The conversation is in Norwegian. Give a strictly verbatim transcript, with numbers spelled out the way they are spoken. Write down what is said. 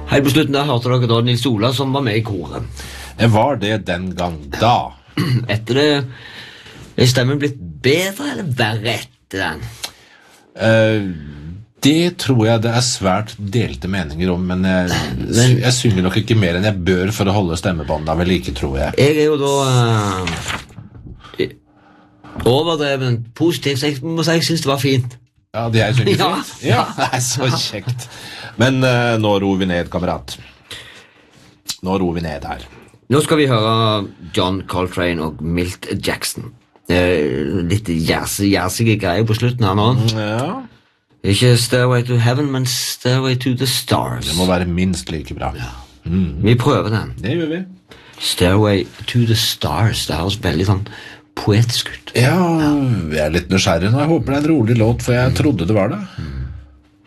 Helt på slutten der hørte dere da Nils Ola som var med i koret. Var det den gang da? Etter det, er stemmen blitt bedre eller verre etter den? Uh, det tror jeg det er svært delte meninger om, men jeg, men jeg synger nok ikke mer enn jeg bør for å holde stemmebåndet ved like, tror jeg. Jeg er jo da uh, overdreven positiv, så jeg må si jeg synes det var fint. Ja, det jeg synger fint? Ja, ja. Det er så kjekt. Men uh, nå roer vi ned, kamerat. Nå roer vi ned her. Nå skal vi høre John Coltrane og Milt Jackson. Uh, litt jazzige greier på slutten her nå. Ja. Ikke Stairway to Heaven, men Stairway to the Stars. Det må være minst like bra. Ja. Mm. Vi prøver den. Det gjør vi. Stairway to the Stars. Det høres veldig sånn poetisk ut. Ja, jeg er litt nysgjerrig nå. Jeg håper det er en rolig låt, for jeg trodde det var det.